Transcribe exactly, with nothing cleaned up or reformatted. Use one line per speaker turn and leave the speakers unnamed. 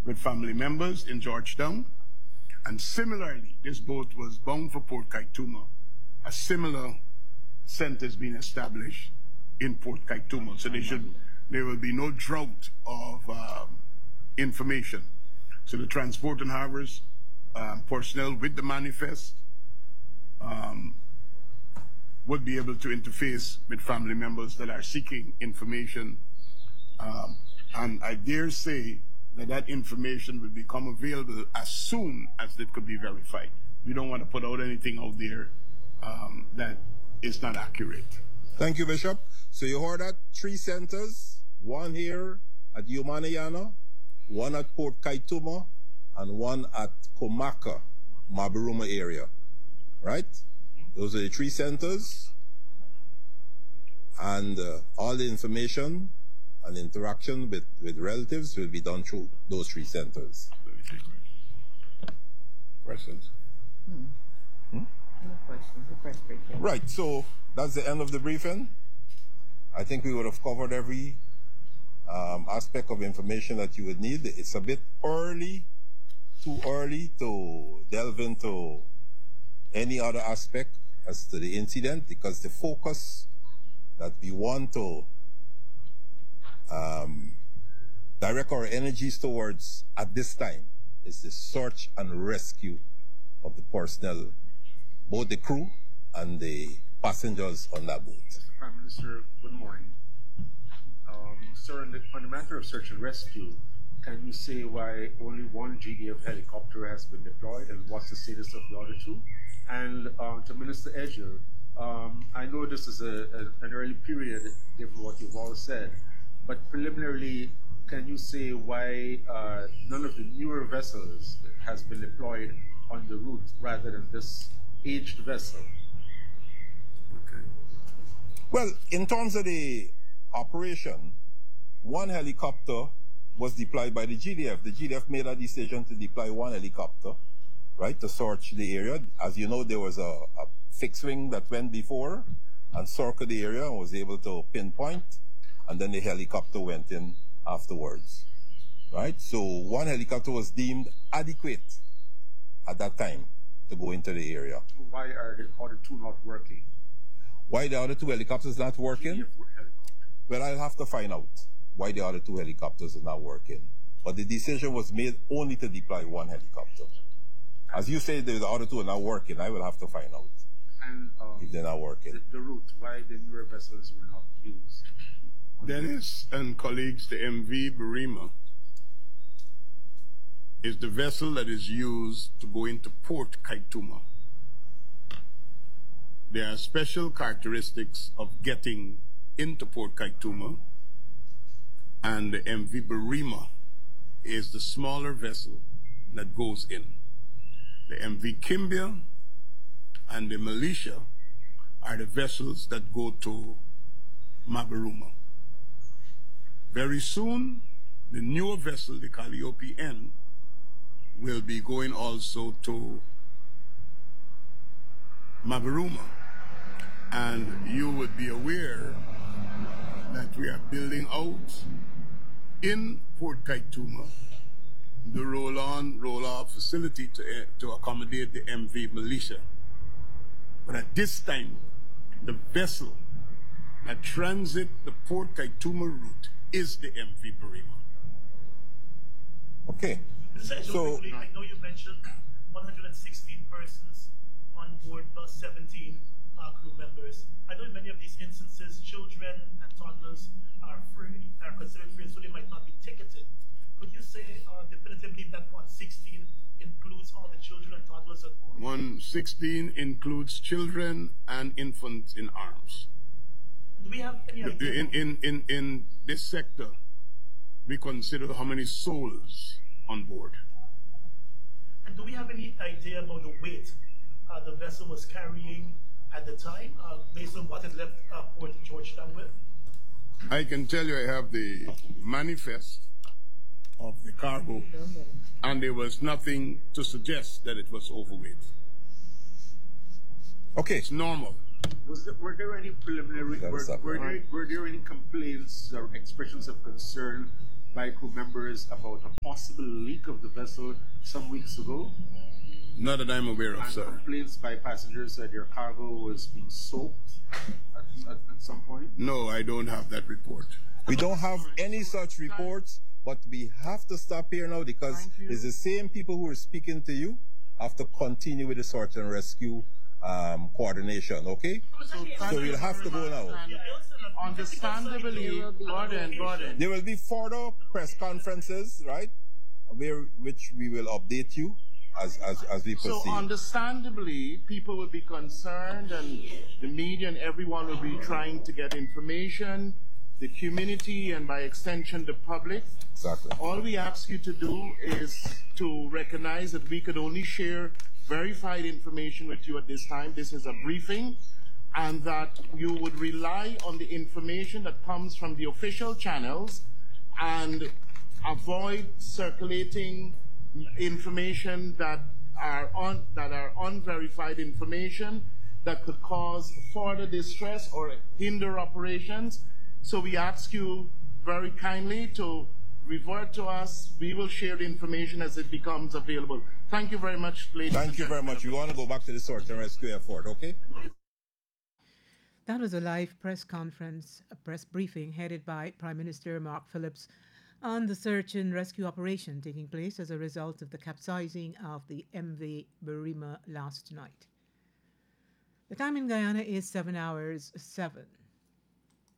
with family members in Georgetown. And similarly, this boat was bound for Port Kaituma. A similar center is being established in Port Kaituma. So they should, there will be no drought of um, information. So the Transport and Harbors um, personnel with the manifest um, would be able to interface with family members that are seeking information. Um, and I dare say that that information will become available as soon as it could be verified. We don't want to put out anything out there um, that is not accurate.
Thank you, Bishop. So you heard that three centers, one here at Umanayana, one at Port Kaituma, and one at Komaka, Mabaruma area, right? Those are the three centers, and uh, all the information and interaction with, with relatives will be done through those three centers.
Questions?
Hmm.
Hmm?
No questions. The press break. Yeah.
Right, so that's the end of the briefing. I think we would have covered every um, aspect of information that you would need. It's a bit early, too early to delve into any other aspect as to the incident, because the focus that we want to um, direct our energies towards at this time is the search and rescue of the personnel, both the crew and the passengers on that boat.
Mister Prime Minister, good morning. Um, sir, on the, on the matter of search and rescue, can you say why only one G D F helicopter has been deployed and what's the status of the other two? And um, to Minister Edger, um, I know this is a, a, an early period, given what you've all said, but preliminarily, can you say why uh, none of the newer vessels has been deployed on the route rather than this aged vessel?
Okay.
Well, in terms of the operation, one helicopter was deployed by the G D F. The G D F made a decision to deploy one helicopter, right, to search the area. As you know, there was a, a fixed wing that went before and circled the area and was able to pinpoint, and then the helicopter went in afterwards, right? So one helicopter was deemed adequate at that time to go into the area.
Why are the other two not working?
Why the other two helicopters not working?
G D F helicopter.
Well, I'll have to find out why the other two helicopters are not working. But the decision was made only to deploy one helicopter. As you say, the other two are not working. I will have to find out
And um,
if they're not working.
the, the route, why the newer vessels were not used?
Dennis and colleagues, the M V Barima is the vessel that is used to go into Port Kaituma. There are special characteristics of getting into Port Kaituma, and the M V Barima is the smaller vessel that goes in. The M V Kimbia and the Militia are the vessels that go to Mabaruma. Very soon, the newer vessel, the Calliope N, will be going also to Mabaruma. And you would be aware that we are building out in Port Kaituma the roll-on, roll-off facility to, uh, to accommodate the M V Militia. But at this time, the vessel that transit the Port Kaituma route is the M V Barima.
Okay.
So, quickly, I know you mentioned one hundred sixteen persons on board plus seventeen uh, crew members. I know in many of these instances, children and toddlers are free, are considered free, so they might not be ticketed. Could you say uh, definitively that one sixteen includes all the children and toddlers at board?
one sixteen includes children and infants in arms.
Do we have any idea?
In, in, in, in this sector, we consider how many souls on board.
And do we have any idea about the weight uh, the vessel was carrying at the time, uh, based on what it left uh, Port Georgetown with?
I can tell you I have the manifest of the cargo, and there was nothing to suggest that it was overweight.
Okay.
It's normal.
Was there, were there any preliminary, were, were, there, were there any complaints or expressions of concern by crew members about a possible leak of the vessel some weeks ago.
Not that I'm aware of,
And
sir.
complaints by passengers that your cargo was being soaked at, at, at some point.
No, I don't have that report.
We don't have any such reports, but we have to stop here now because
Thank you.
it's the same people who are speaking to you have to continue with the search and rescue um, coordination, okay?
So, thank
So
you
we'll have to
very
go
much.
now.
And understandably, Gordon, Gordon.
There will be further press conferences, right? Where which we will update you as as, as we
So
proceed.
understandably, people will be concerned, and the media and everyone will be trying to get information, the community, and by extension, the public.
Exactly.
All we ask you to do is to recognize that we could only share verified information with you at this time. This is a briefing, and that you would rely on the information that comes from the official channels and avoid circulating information that are on that are unverified information that could cause further distress or hinder operations. So we ask you very kindly to revert to us. We will share the information as it becomes available. Thank you very much, ladies and
Thank you very
gentlemen.
much. We want to go back to the search and rescue effort, okay?
That was a live press conference, a press briefing headed by Prime Minister Mark Phillips on the search and rescue operation taking place as a result of the capsizing of the M V Barima last night. The time in Guyana is seven hours seven.